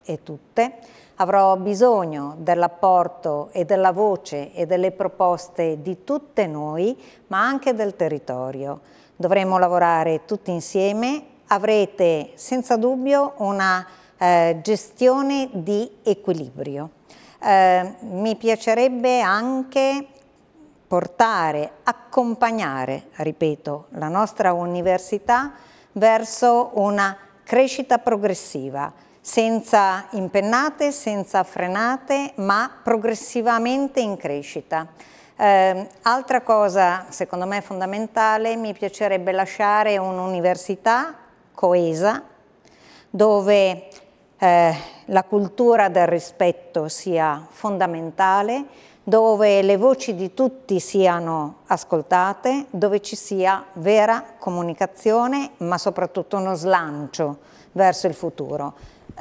e tutte. Avrò bisogno dell'apporto e della voce e delle proposte di tutte noi, ma anche del territorio. Dovremo lavorare tutti insieme, avrete senza dubbio una gestione di equilibrio. Mi piacerebbe anche portare, accompagnare, ripeto, la nostra università verso una crescita progressiva, senza impennate, senza frenate, ma progressivamente in crescita. Altra cosa, secondo me fondamentale, mi piacerebbe lasciare un'università coesa, dove la cultura del rispetto sia fondamentale, dove le voci di tutti siano ascoltate, dove ci sia vera comunicazione, ma soprattutto uno slancio verso il futuro.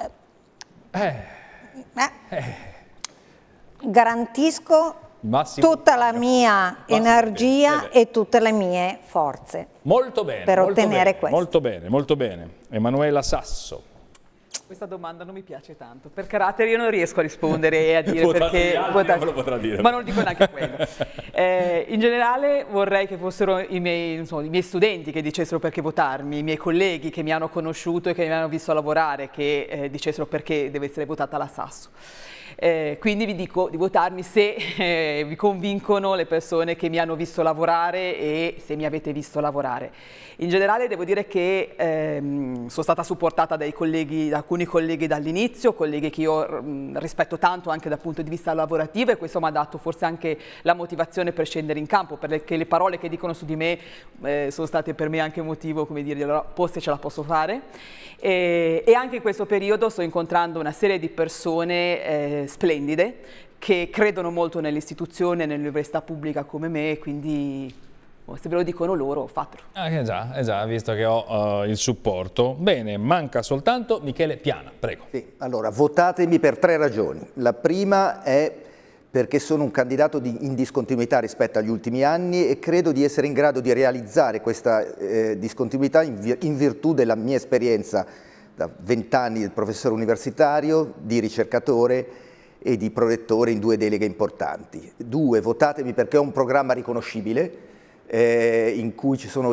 Garantisco tutta la mia energia e tutte le mie forze per ottenere questo. Molto bene, molto bene. Emanuela Sasso. Questa domanda non mi piace tanto, per carattere io non riesco a rispondere e a dire perché... lo potrà dire. Ma non dico neanche quello. In generale vorrei che fossero i miei studenti che dicessero perché votarmi, i miei colleghi che mi hanno conosciuto e che mi hanno visto lavorare, che dicessero perché deve essere votata la Sasso. Quindi vi dico di votarmi se vi convincono le persone che mi hanno visto lavorare e se mi avete visto lavorare. In generale devo dire che sono stata supportata dai colleghi, da alcuni colleghi dall'inizio, colleghi che io rispetto tanto anche dal punto di vista lavorativo, e questo mi ha dato forse anche la motivazione per scendere in campo, perché le parole che dicono su di me sono state per me anche motivo, come dire, allora posto ce la posso fare. E anche in questo periodo sto incontrando una serie di persone splendide che credono molto nell'istituzione, nell'università pubblica come me, quindi se ve lo dicono loro, fatelo. Già, visto che ho il supporto. Bene, manca soltanto Michele Piana, prego. Sì, allora, votatemi per 3 ragioni. La prima è perché sono un candidato in discontinuità rispetto agli ultimi anni e credo di essere in grado di realizzare questa discontinuità in virtù della mia esperienza da 20 anni di professore universitario, di ricercatore e di prorettore in 2 deleghe importanti. 2, votatemi perché ho un programma riconoscibile in cui ci sono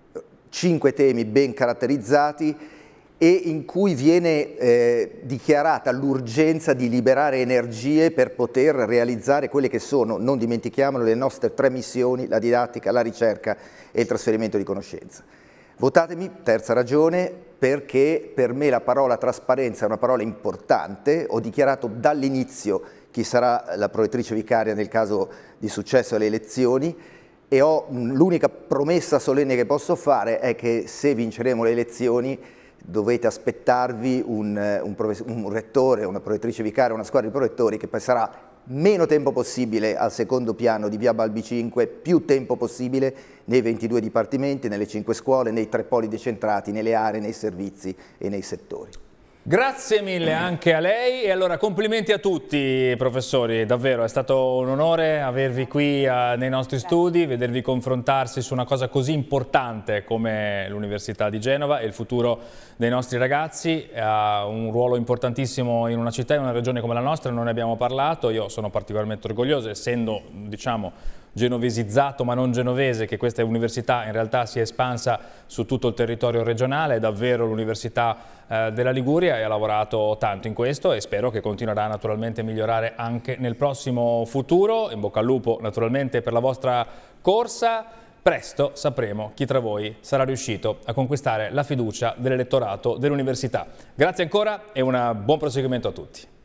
5 temi ben caratterizzati e in cui viene dichiarata l'urgenza di liberare energie per poter realizzare quelle che sono, non dimentichiamolo, le nostre 3 missioni: la didattica, la ricerca e il trasferimento di conoscenza. Votatemi, terza ragione, perché per me la parola trasparenza è una parola importante. Ho dichiarato dall'inizio chi sarà la prorettrice vicaria nel caso di successo alle elezioni e l'unica promessa solenne che posso fare è che se vinceremo le elezioni dovete aspettarvi un rettore, una prorettrice vicaria, una squadra di prorettori che passerà meno tempo possibile al secondo piano di via Balbi 5, più tempo possibile nei 22 dipartimenti, nelle 5 scuole, nei 3 poli decentrati, nelle aree, nei servizi e nei settori. Grazie mille anche a lei e allora complimenti a tutti professori, davvero è stato un onore avervi qui nei nostri studi, vedervi confrontarsi su una cosa così importante come l'Università di Genova e il futuro dei nostri ragazzi. Ha un ruolo importantissimo in una città e in una regione come la nostra, non ne abbiamo parlato, io sono particolarmente orgoglioso essendo, diciamo, genovesizzato ma non genovese, che questa università in realtà si è espansa su tutto il territorio regionale, è davvero l'Università della Liguria e ha lavorato tanto in questo e spero che continuerà naturalmente a migliorare anche nel prossimo futuro. In bocca al lupo naturalmente per la vostra corsa, presto sapremo chi tra voi sarà riuscito a conquistare la fiducia dell'elettorato dell'università. Grazie ancora e un buon proseguimento a tutti.